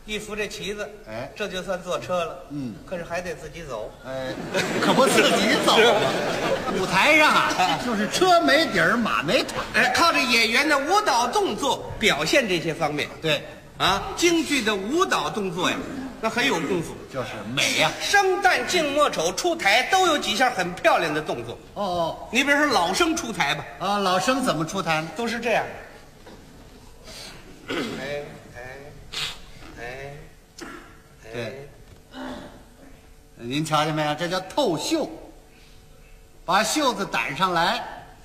一扶这旗子， 哎， 这就算坐车了。 嗯， 可是还得自己走。 哎，可不自己走吗？舞台上啊，就是车没底儿，马没腿。 哎，靠着演员的舞蹈动作表现这些方面。 对， 啊，京剧的舞蹈动作呀，那很有功夫， 就是美呀。 生旦净末丑出台都有几下很漂亮的动作。 哦你比如说老生出台吧， 啊，老生怎么出台呢？ 都是这样。哎哎哎， 对，您瞧见没有？这叫透袖，把袖子掸上来，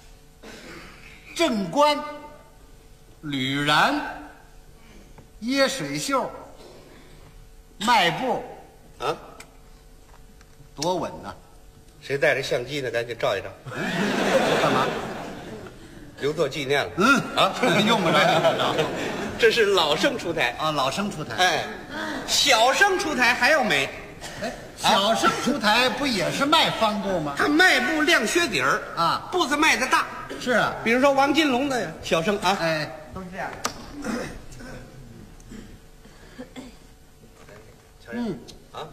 正冠、履髯、掖水袖、迈步， 啊， 多稳呐！ 谁带着相机呢？赶紧照一照， 干嘛？ 留作纪念了。 啊，用不着，用不着。 这是老生出台。 啊，老生出台。 哎，小生出台还要美。 哎，小生出台不也是迈方步吗？ 他迈步亮靴底儿啊， 步子迈得大。 是啊， 比如说王金龙的小生啊， 哎， 都是这样。啊，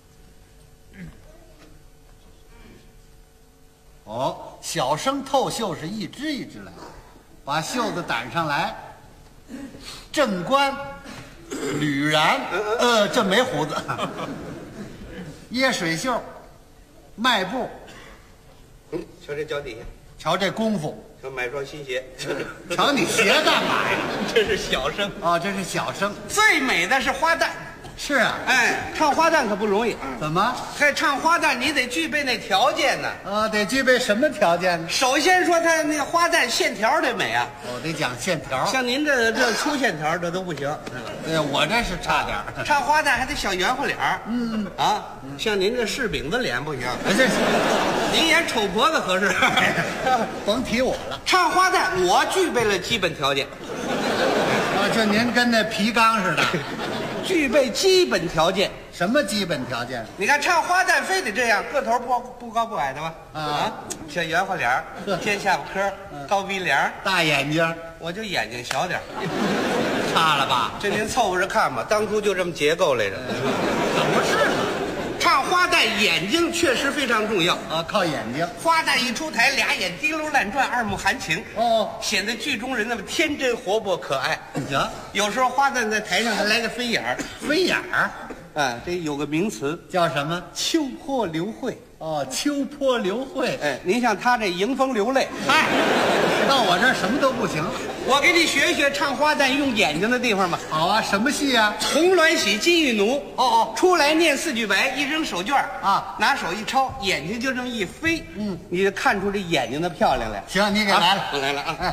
哦，小生透袖是一支一支来，把袖子掸上来，正冠、履髯，这没胡子，掖水袖，迈步， 瞧这脚底下， 瞧这功夫， 瞧买双新鞋， 瞧你鞋干嘛呀？ 这是小生。 啊，这是小生。 最美的是花旦。 是啊， 哎，唱花旦可不容易。 怎么？ 还唱花旦，你得具备那条件呢。 得具备什么条件呢？ 首先说他那花旦线条得美啊， 得讲线条。 像您这粗线条这都不行。 对，我这是差点儿。 唱花旦还得小圆乎脸儿。像您这柿饼子脸不行。 这您演丑婆子合适。 甭提我了。 唱花旦，我具备了基本条件。 就您跟那皮缸似的。 具备基本条件。 什么基本条件？ 你看唱花旦非得这样，个头不高不矮的吧？小圆乎脸儿，尖下巴颏，高鼻梁， 大眼睛， 我就眼睛小点儿， 差了吧？ 这您凑合着看吧，当初就这么结构来着。 怎么是呢？ 唱花旦眼睛确实非常重要啊，靠眼睛。 花旦一出台，俩眼滴溜乱转，二目含情，显得剧中人那么天真活泼可爱。 行， 有时候花旦在台上还来个飞眼儿， 飞眼儿， 这有个名词叫什么？ 秋波流慧。 秋波流慧。 哎，您像他这迎风流泪， 嗨，到我这儿什么都不行。 我给你学一学唱花旦用眼睛的地方吧。 好啊，什么戏啊？ 红鸾喜金玉奴。出来念4句白，一扔手绢啊， 拿手一抄，眼睛就这么一飞，你就看出这眼睛的漂亮来。 行，你给来了， 我来了啊！ 哎，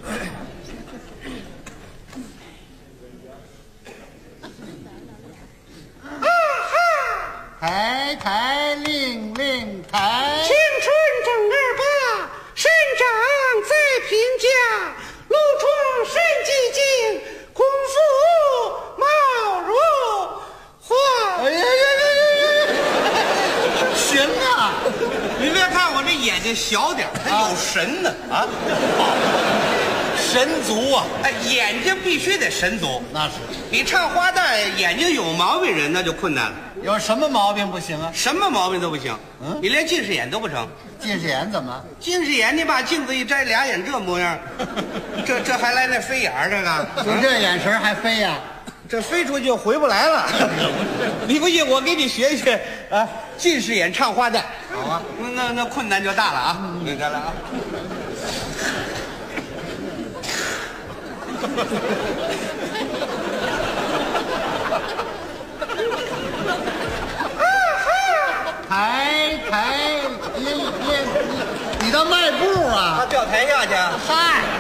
抬抬令令抬， 青春正28，身长在平家，露出身寂静，功夫貌如花。 哎呀呀呀！行啊！ 你别看我这眼睛小点儿，它有神呢啊！ 神足啊！ 哎，眼睛必须得神足。 那是。 你唱花旦眼睛有毛病人那就困难了。 有什么毛病不行啊？ 什么毛病都不行。你连近视眼都不成。 近视眼怎么？ 近视眼你把镜子一摘，俩眼这模样，这还来那飞眼儿这个？ 就这眼神还飞呀？ 这飞出去就回不来了。你不信，我给你学一学啊，近视眼唱花旦。 好啊， 那困难就大了啊！你看来啊。 抬抬，你到迈步啊？ 他掉台下去。 嗨。